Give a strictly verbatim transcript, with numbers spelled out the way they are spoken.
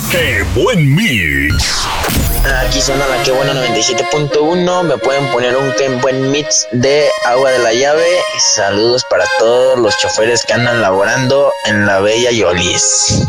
¡Qué buen mix! Aquí suena la Que Buena noventa y siete punto uno. Me pueden poner un Qué Buen Mix de Agua de la Llave. Saludos para todos los choferes que andan laborando en la bella Yolis.